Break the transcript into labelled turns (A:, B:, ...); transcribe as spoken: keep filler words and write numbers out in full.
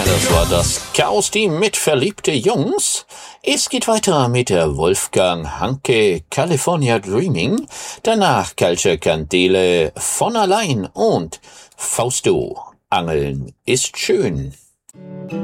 A: Das war das Chaos-Team mit Verliebte Jungs. Es geht weiter mit der Wolfgang Hanke California Dreaming. Danach Culture Kandele von allein und Fausto. Angeln ist schön.